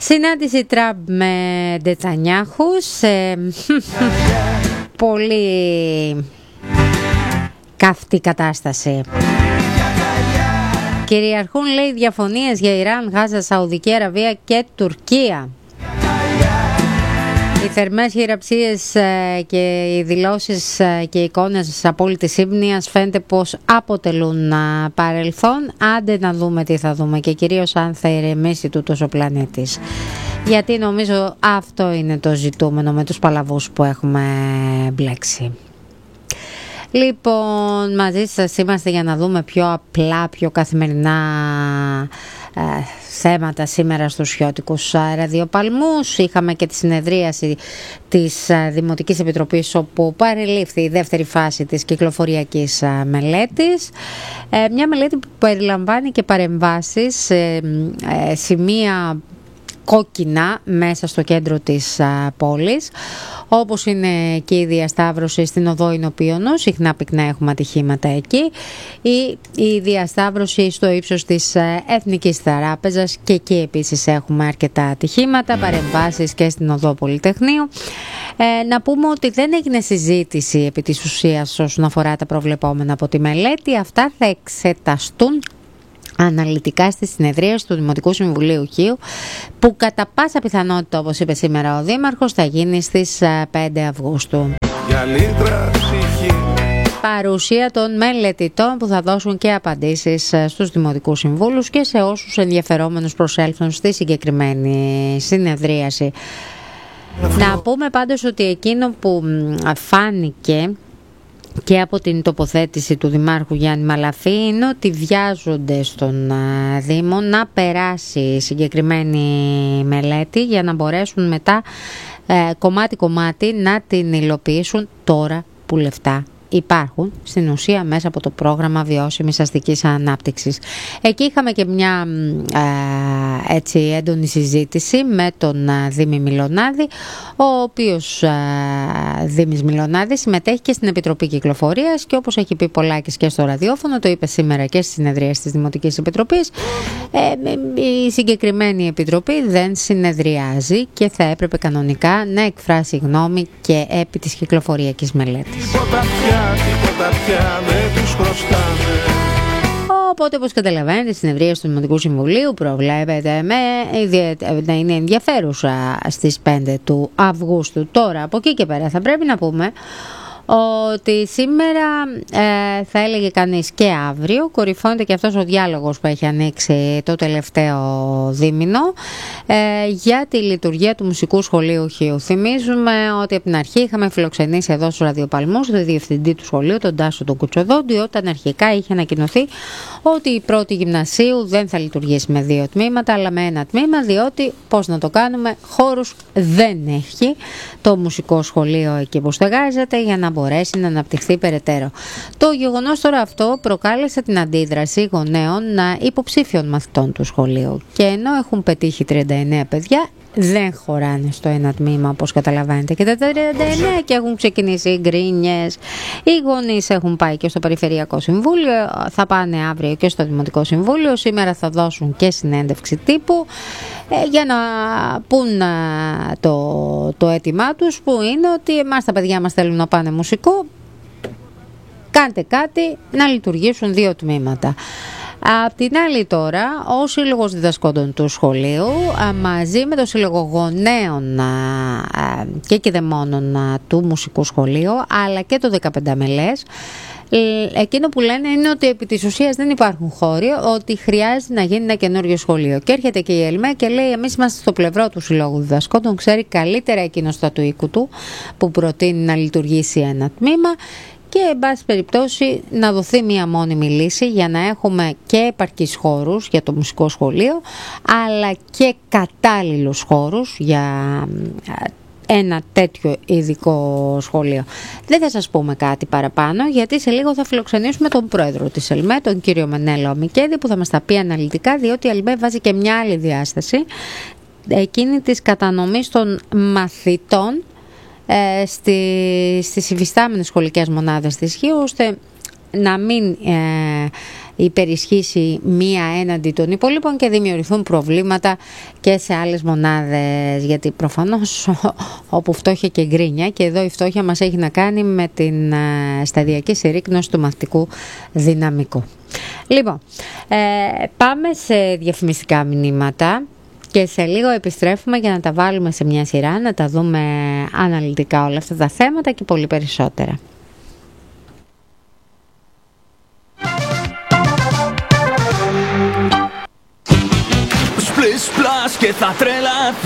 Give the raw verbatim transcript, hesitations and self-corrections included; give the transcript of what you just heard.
Συνάντηση Τραμπ με Νετανιάχου σε πολύ καυτή κατάσταση. Κυριαρχούν, λέει, διαφωνίες για Ιράν, Γάζα, Σαουδική Αραβία και Τουρκία. Οι θερμές χειραψίες και οι δηλώσεις και οι εικόνες απόλυτης ύμνοιας φαίνεται πως αποτελούν παρελθόν. Άντε να δούμε τι θα δούμε και κυρίως αν θα ηρεμήσει τούτος ο πλανήτης. Γιατί νομίζω αυτό είναι το ζητούμενο με τους παλαβούς που έχουμε μπλέξει. Λοιπόν, μαζί σας είμαστε για να δούμε πιο απλά, πιο καθημερινά ε, θέματα σήμερα στους χιώτικους ραδιοπαλμούς. Είχαμε και τη συνεδρίαση της Δημοτικής Επιτροπής όπου παρελήφθη η δεύτερη φάση της κυκλοφοριακής μελέτης. Ε, μια μελέτη που περιλαμβάνει και παρεμβάσεις σε ε, σημεία κόκκινα μέσα στο κέντρο της α, πόλης, όπως είναι και η διασταύρωση στην οδό Ινωπίωνος, συχνά πυκνά έχουμε ατυχήματα εκεί, ή η διασταύρωση στο ύψος της α, Εθνικής Τράπεζας, και εκεί επίσης έχουμε αρκετά ατυχήματα, παρεμβάσεις και στην οδό Πολυτεχνείου. Ε, να πούμε ότι δεν έγινε συζήτηση επί της ουσίας όσον αφορά τα προβλεπόμενα από τη μελέτη. Αυτά θα εξεταστούν αναλυτικά στη συνεδρία του Δημοτικού Συμβουλίου Χίου, που κατά πάσα πιθανότητα, όπως είπε σήμερα ο Δήμαρχος, θα γίνει στις πέντε Αυγούστου. Παρουσία των μελετητών που θα δώσουν και απαντήσεις στους Δημοτικούς Συμβούλους και σε όσους ενδιαφερόμενους προσέλθουν στη συγκεκριμένη συνεδρίαση. Να πούμε πάντως ότι εκείνο που φάνηκε και από την τοποθέτηση του Δημάρχου Γιάννη Μαλαφή είναι ότι βιάζονται στον Δήμο να περάσει συγκεκριμένη μελέτη για να μπορέσουν μετά κομμάτι-κομμάτι να την υλοποιήσουν τώρα που λεφτά υπάρχουν στην ουσία μέσα από το πρόγραμμα βιώσιμης αστικής ανάπτυξης. Εκεί είχαμε και μια ε, έτσι έντονη συζήτηση με τον ε, Δήμη Μιλωνάδη, ο οποίος ε, Δήμης Μιλωνάδη συμμετέχει και στην Επιτροπή Κυκλοφορίας και, όπως έχει πει Πολάκης και στο ραδιόφωνο, το είπε σήμερα και στις συνεδρίες της Δημοτικής Επιτροπής, ε, η συγκεκριμένη επιτροπή δεν συνεδριάζει και θα έπρεπε κανονικά να εκφράσει γνώμη και επί της κυκλοφοριακής μελέτης. Οπότε, όπως καταλαβαίνετε, η συνεδρία του Δημοτικού Συμβουλίου προβλέπεται με, να είναι ενδιαφέρουσα στις πέντε του Αυγούστου. Τώρα, από εκεί και πέρα θα πρέπει να πούμε ότι σήμερα ε, θα έλεγε κανείς και αύριο κορυφώνεται και αυτός ο διάλογος που έχει ανοίξει το τελευταίο δίμηνο ε, για τη λειτουργία του Μουσικού Σχολείου Χίου. Θυμίζουμε ότι από την αρχή είχαμε φιλοξενήσει εδώ στους ραδιοπαλμούς τον διευθυντή του σχολείου, τον Τάσο τον Κουτσοδόντη, όταν αρχικά είχε ανακοινωθεί ότι η πρώτη γυμνασίου δεν θα λειτουργήσει με δύο τμήματα αλλά με ένα τμήμα, διότι πώς να το κάνουμε, χώρους δεν έχει το μουσικό σχολείο εκεί που στεγάζεται για να μπορέσει να αναπτυχθεί περαιτέρω. Το γεγονός τώρα αυτό προκάλεσε την αντίδραση γονέων υποψήφιων μαθητών του σχολείου, και ενώ έχουν πετύχει τριάντα εννέα παιδιά, δεν χωράνε στο ένα τμήμα, όπως καταλαβαίνετε, και τα τριάντα εννέα και έχουν ξεκινήσει οι γκρίνιες. Οι γονείς έχουν πάει και στο Περιφερειακό Συμβούλιο, θα πάνε αύριο και στο Δημοτικό Συμβούλιο, σήμερα θα δώσουν και συνέντευξη τύπου ε, για να πούν ε, το, το αίτημά τους, που είναι ότι εμάς τα παιδιά μας θέλουν να πάνε μουσικό, κάντε κάτι να λειτουργήσουν δύο τμήματα. Απ' την άλλη τώρα, ο Σύλλογος Διδασκόντων του Σχολείου μαζί με το Σύλλογο Γονέων και Κηδεμόνων του Μουσικού Σχολείου, αλλά και το δεκαπέντε μελές, εκείνο που λένε είναι ότι επί της ουσίας δεν υπάρχουν χώροι, ότι χρειάζεται να γίνει ένα καινούριο σχολείο. Και έρχεται και η ΕΛΜΕ και λέει: εμείς είμαστε στο πλευρό του Συλλόγου Διδασκόντων, ξέρει καλύτερα εκείνος τα του οίκου του που προτείνει να λειτουργήσει ένα τμήμα, και εν πάση περιπτώσει να δοθεί μία μόνιμη λύση για να έχουμε και επαρκείς χώρους για το μουσικό σχολείο, αλλά και κατάλληλους χώρους για ένα τέτοιο ειδικό σχολείο. Δεν θα σας πούμε κάτι παραπάνω, γιατί σε λίγο θα φιλοξενήσουμε τον πρόεδρο της ΕΛΜΕ, τον κύριο Μενέλο Αμικέδη, που θα μας τα πει αναλυτικά, διότι η ΕΛΜΕ βάζει και μια άλλη διάσταση, εκείνη της κατανομής των μαθητών Ε, στη, στις υφιστάμενες σχολικές μονάδες της Χίου, ώστε να μην ε, υπερισχύσει μία έναντι των υπολείπων και δημιουργηθούν προβλήματα και σε άλλες μονάδες, γιατί προφανώς όπου φτώχεια και γκρίνια, και εδώ η φτώχεια μας έχει να κάνει με την σταδιακή συρρίκνωση του μαθητικού δυναμικού. Λοιπόν, ε, πάμε σε διαφημιστικά μηνύματα και σε λίγο επιστρέφουμε για να τα βάλουμε σε μια σειρά, να τα δούμε αναλυτικά όλα αυτά τα θέματα και πολύ περισσότερα. Splish splash και θα τρελαθώ.